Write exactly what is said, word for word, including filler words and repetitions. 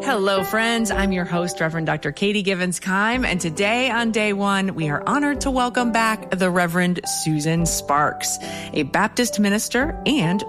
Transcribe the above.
Hello, friends. I'm your host, Reverend Doctor Katie Givens-Keim, and today on day one, we are honored to welcome back the Reverend Susan Sparks, a Baptist minister and